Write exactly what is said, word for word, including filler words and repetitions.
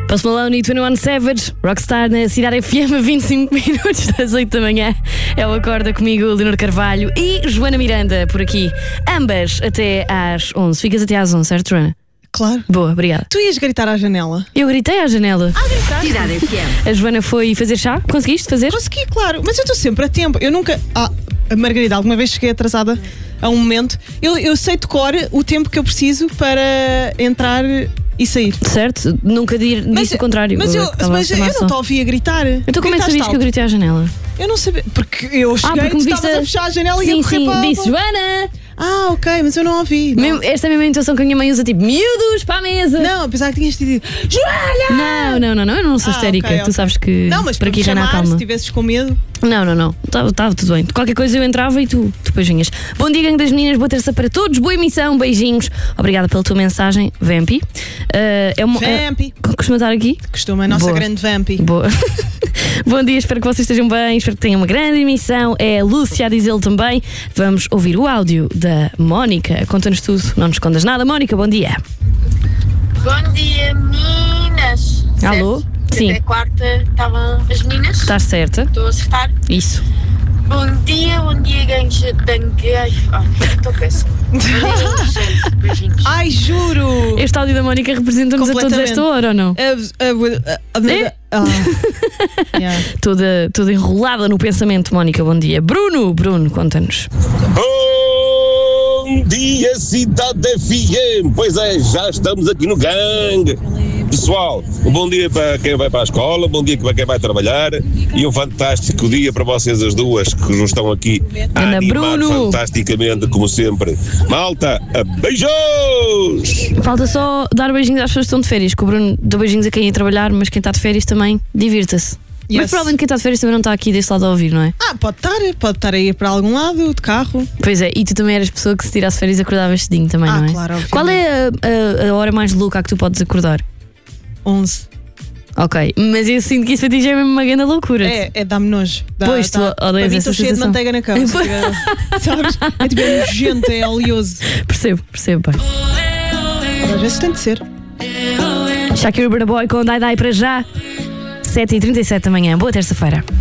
Post Malone e vinte e um Savage, Rockstar na Cidade F M, a vinte e cinco minutos das oito da manhã. É o Acorda comigo, Leonor Carvalho e Joana Miranda por aqui. Ambas até às onze. Ficas até às onze, certo, Joana? Claro. Boa, obrigada. Tu ias gritar à janela? Eu gritei à janela. Ah, gritar? Cidade F M. A Joana foi fazer chá? Conseguiste fazer? Consegui, claro. Mas eu estou sempre a tempo. Eu nunca... Ah, Margarida, alguma vez cheguei atrasada a um momento. Eu, eu sei de cor o tempo que eu preciso para entrar e sair. Certo? Nunca dir, disse Mas- o contrário. Mas eu, estava mas a eu chamar não só. te ouvi a gritar. Então como é que Gritaste sabias que eu alto? gritei à janela? Eu não sabia. Porque eu cheguei Ah, porque e me tu estavas viste a fechar a janela e Sim, a correr sim, para... disse Joana! Ah, ok, mas eu não ouvi. Não, Mesmo- esta é a mesma intuação que a minha mãe usa, tipo, miúdos para a mesa! não apesar que tinhas dito Joana! Não, não, não, não, eu não sou Ah, histérica, ok, tu ok. sabes que Não, mas para aqui para reinar chamar, calma. se estivesses com medo. Não, não, não, estava tudo bem. Qualquer coisa eu entrava e tu, tu depois vinhas. Bom dia, gangue das meninas, boa terça para todos, boa emissão, beijinhos. Obrigada pela tua mensagem, Vampi. Uh, é uma, Vampi. Uh, costuma estar aqui? Costuma a nossa Boa. grande Vampi. Boa. Bom dia, espero que vocês estejam bem, espero que tenham uma grande emissão. É a Lúcia a dizê-lo também. Vamos ouvir o áudio da Mónica. Conta-nos tudo, não nos escondas nada. Mónica, bom dia. Bom dia, meninas. Alô? Certo? Sim. Até quarta estavam as meninas. Estás certa? Estou a acertar. Isso. Bom dia, bom dia, gangues de gangue. Ai, estou péssima. Beijinhos, gente. Beijinhos. Ai, juro! Este áudio da Mónica representa-nos a todos Completamente. esta hora ou não? Ah, ah, ah, É? ah, ah. Yeah. Toda, toda enrolada no pensamento, Mónica, bom dia. Bruno, Bruno, conta-nos. Bom dia, Cidade F M. Pois é, já estamos aqui no gangue. Pessoal, um bom dia para quem vai para a escola, um bom dia para quem vai trabalhar e um fantástico dia para vocês as duas que nos estão aqui a Ana animar Bruno. fantasticamente, como sempre. Malta, beijos! Falta só dar beijinhos às pessoas que estão de férias, que o Bruno dá beijinhos a quem ia trabalhar, mas quem está de férias também, divirta-se. Mas Yes. provavelmente quem está de férias também não está aqui desse lado a ouvir, não é? Ah, pode estar, pode estar a ir para algum lado, de carro. Pois é, e tu também eras pessoa que se tirasse férias acordavas cedinho também, Ah, não é? claro, obviamente. Qual é a, a- a hora mais louca a que tu podes acordar? onze. Ok, mas eu sinto que isso para ti já é mesmo uma grande loucura. É, é dá-me nojo. Dá, Pois, tu dá. odeias Para mim essa estou cheia de sensação. manteiga na cama. se tiver- Sabes? É tipo é nojento, é oleoso. Percebo, percebo. Bem. Às vezes tem de ser. Shakira Burna Boy com Dai Dai para já. sete e trinta e sete da manhã. Boa terça-feira.